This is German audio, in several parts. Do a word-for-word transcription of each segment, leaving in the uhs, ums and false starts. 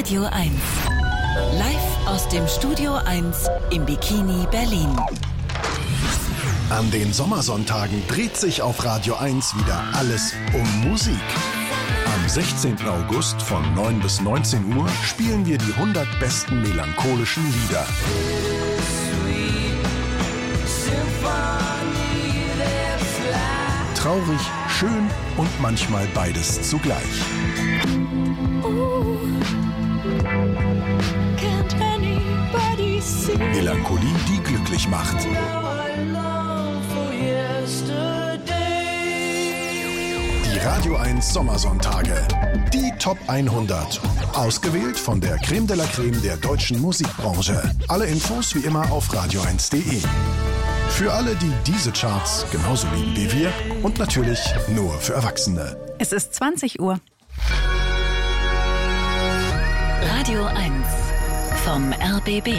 Radio eins. Live aus dem Studio eins im Bikini Berlin. An den Sommersonntagen dreht sich auf Radio eins wieder alles um Musik. Am sechzehnten August von neun bis neunzehn Uhr spielen wir die hundert besten melancholischen Lieder. Traurig, schön und manchmal beides zugleich. Melancholie, die glücklich macht. Die Radio eins Sommersonntage. Die Top hundert. Ausgewählt von der Creme de la Creme der deutschen Musikbranche. Alle Infos wie immer auf radio eins punkt de. Für alle, die diese Charts genauso lieben wie wir und natürlich nur für Erwachsene. Es ist zwanzig Uhr. Radio eins vom R B B.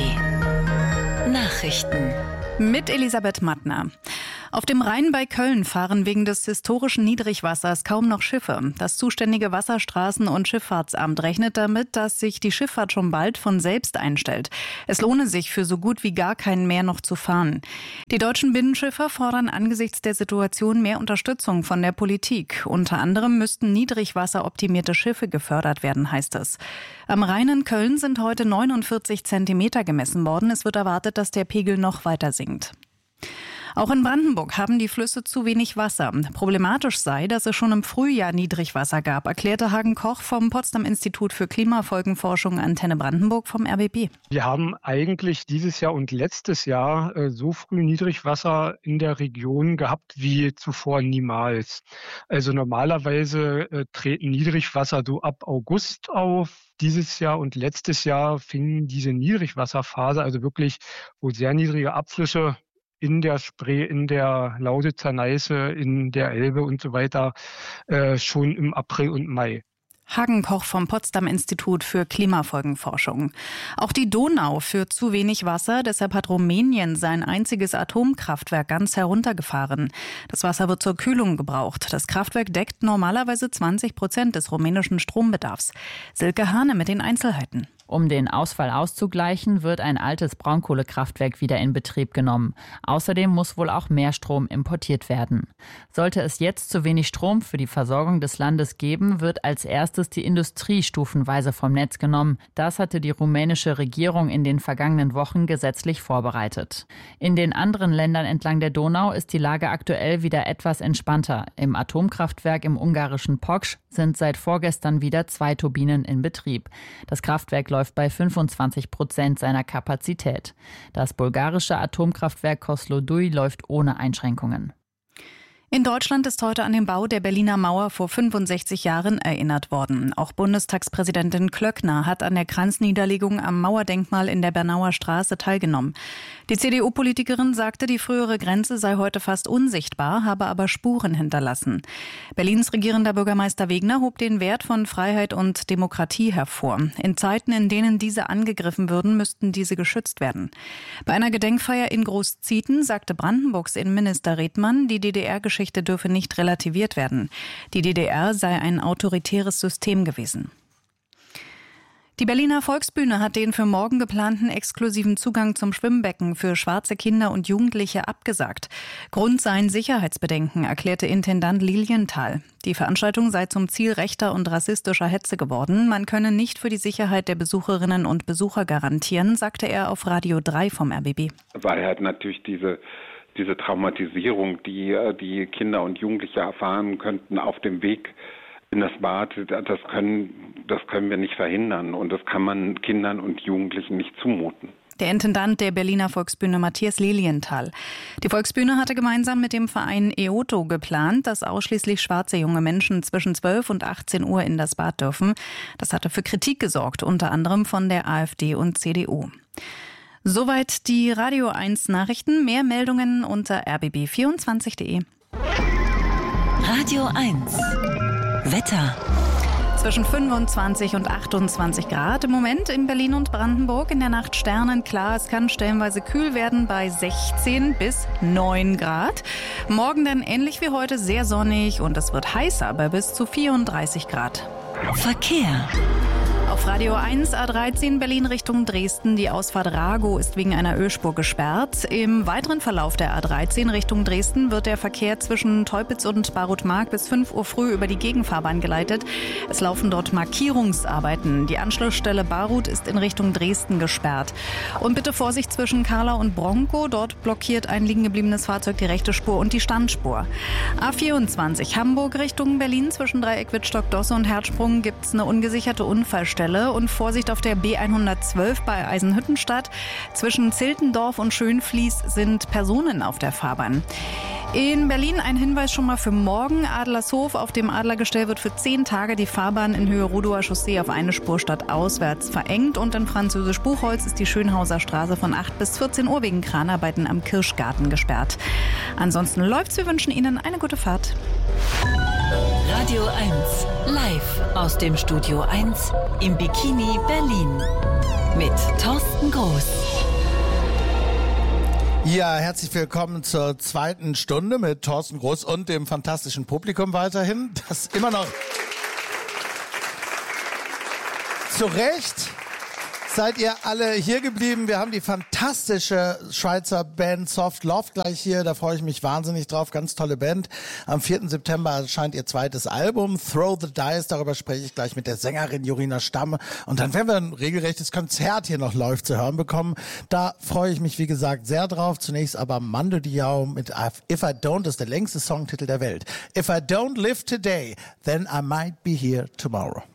Nachrichten. Mit Elisabeth Mattner. Auf dem Rhein bei Köln fahren wegen des historischen Niedrigwassers kaum noch Schiffe. Das zuständige Wasserstraßen- und Schifffahrtsamt rechnet damit, dass sich die Schifffahrt schon bald von selbst einstellt. Es lohne sich für so gut wie gar keinen mehr noch zu fahren. Die deutschen Binnenschiffer fordern angesichts der Situation mehr Unterstützung von der Politik. Unter anderem müssten niedrigwasseroptimierte Schiffe gefördert werden, heißt es. Am Rhein in Köln sind heute neunundvierzig Zentimeter gemessen worden. Es wird erwartet, dass der Pegel noch weiter sinkt. Auch in Brandenburg haben die Flüsse zu wenig Wasser. Problematisch sei, dass es schon im Frühjahr Niedrigwasser gab, erklärte Hagen Koch vom Potsdam Institut für Klimafolgenforschung Antenne Brandenburg vom R B B. Wir haben eigentlich dieses Jahr und letztes Jahr äh, so früh Niedrigwasser in der Region gehabt wie zuvor niemals. Also normalerweise äh, treten Niedrigwasser so ab August auf. Dieses Jahr und letztes Jahr fing diese Niedrigwasserphase, also wirklich, wo sehr niedrige Abflüsse in der Spree, in der Lausitzer Neiße, in der Elbe und so weiter, äh, schon im April und Mai. Hagen Koch vom Potsdam Institut für Klimafolgenforschung. Auch die Donau führt zu wenig Wasser, deshalb hat Rumänien sein einziges Atomkraftwerk ganz heruntergefahren. Das Wasser wird zur Kühlung gebraucht. Das Kraftwerk deckt normalerweise zwanzig Prozent des rumänischen Strombedarfs. Silke Hane mit den Einzelheiten. Um den Ausfall auszugleichen, wird ein altes Braunkohlekraftwerk wieder in Betrieb genommen. Außerdem muss wohl auch mehr Strom importiert werden. Sollte es jetzt zu wenig Strom für die Versorgung des Landes geben, wird als erstes die Industrie stufenweise vom Netz genommen. Das hatte die rumänische Regierung in den vergangenen Wochen gesetzlich vorbereitet. In den anderen Ländern entlang der Donau ist die Lage aktuell wieder etwas entspannter. Im Atomkraftwerk im ungarischen Poksch sind seit vorgestern wieder zwei Turbinen in Betrieb. Das Kraftwerk läuft bei fünfundzwanzig Prozent seiner Kapazität. Das bulgarische Atomkraftwerk Kozloduy läuft ohne Einschränkungen. In Deutschland ist heute an den Bau der Berliner Mauer vor fünfundsechzig Jahren erinnert worden. Auch Bundestagspräsidentin Klöckner hat an der Kranzniederlegung am Mauerdenkmal in der Bernauer Straße teilgenommen. Die C D U-Politikerin sagte, die frühere Grenze sei heute fast unsichtbar, habe aber Spuren hinterlassen. Berlins regierender Bürgermeister Wegner hob den Wert von Freiheit und Demokratie hervor. In Zeiten, in denen diese angegriffen würden, müssten diese geschützt werden. Bei einer Gedenkfeier in Großzieten sagte Brandenburgs Innenminister Redmann, die D D R-Geschichte dürfe nicht relativiert werden. Die D D R sei ein autoritäres System gewesen. Die Berliner Volksbühne hat den für morgen geplanten exklusiven Zugang zum Schwimmbecken für schwarze Kinder und Jugendliche abgesagt. Grund seien Sicherheitsbedenken, erklärte Intendant Lilienthal. Die Veranstaltung sei zum Ziel rechter und rassistischer Hetze geworden. Man könne nicht für die Sicherheit der Besucherinnen und Besucher garantieren, sagte er auf Radio drei vom R B B. Weil halt natürlich diese diese Traumatisierung, die die Kinder und Jugendliche erfahren könnten auf dem Weg in das Bad, das können, das können wir nicht verhindern und das kann man Kindern und Jugendlichen nicht zumuten. Der Intendant der Berliner Volksbühne Matthias Lilienthal. Die Volksbühne hatte gemeinsam mit dem Verein E O T O geplant, dass ausschließlich schwarze junge Menschen zwischen zwölf und achtzehn Uhr in das Bad dürfen. Das hatte für Kritik gesorgt, unter anderem von der AfD und C D U. Soweit die Radio eins Nachrichten. Mehr Meldungen unter r b b vierundzwanzig punkt de. Radio eins Wetter. Zwischen fünfundzwanzig und achtundzwanzig Grad im Moment in Berlin und Brandenburg. In der Nacht sternenklar. Es kann stellenweise kühl werden bei sechzehn bis neun Grad. Morgen dann ähnlich wie heute sehr sonnig und es wird heißer bei bis zu vierunddreißig Grad. Verkehr. Auf Radio eins A dreizehn Berlin Richtung Dresden. Die Ausfahrt Ragow ist wegen einer Ölspur gesperrt. Im weiteren Verlauf der A dreizehn Richtung Dresden wird der Verkehr zwischen Teupitz und Barutmark bis fünf Uhr früh über die Gegenfahrbahn geleitet. Es laufen dort Markierungsarbeiten. Die Anschlussstelle Barut ist in Richtung Dresden gesperrt. Und bitte Vorsicht zwischen Karlau und Bronkow. Dort blockiert ein liegen gebliebenes Fahrzeug die rechte Spur und die Standspur. A vierundzwanzig Hamburg Richtung Berlin. Zwischen Dreieck Wittstock-Dosse und Herzsprung gibt es eine ungesicherte Unfallstelle. Und Vorsicht auf der B hundertzwölf bei Eisenhüttenstadt. Zwischen Ziltendorf und Schönfließ sind Personen auf der Fahrbahn. In Berlin ein Hinweis schon mal für morgen. Adlershof auf dem Adlergestell wird für zehn Tage die Fahrbahn in Höhe Rudower Chaussee auf eine Spur stadtauswärts verengt. Und in Französisch-Buchholz ist die Schönhauser Straße von acht bis vierzehn Uhr wegen Kranarbeiten am Kirschgarten gesperrt. Ansonsten läuft's. Wir wünschen Ihnen eine gute Fahrt. Radio eins, live aus dem Studio eins im Bikini Berlin mit Thorsten Groß. Ja, herzlich willkommen zur zweiten Stunde mit Thorsten Groß und dem fantastischen Publikum weiterhin, das immer noch zu Recht seid ihr alle hier geblieben. Wir haben die fantastische Schweizer Band Soft Love gleich hier. Da freue ich mich wahnsinnig drauf. Ganz tolle Band. Am vierten September erscheint ihr zweites Album, Throw the Dice. Darüber spreche ich gleich mit der Sängerin Jorina Stamm. Und dann werden wir ein regelrechtes Konzert hier noch live zu hören bekommen. Da freue ich mich, wie gesagt, sehr drauf. Zunächst aber Mando Diao mit If I Don't, das ist der längste Songtitel der Welt. If I don't live today, then I might be here tomorrow.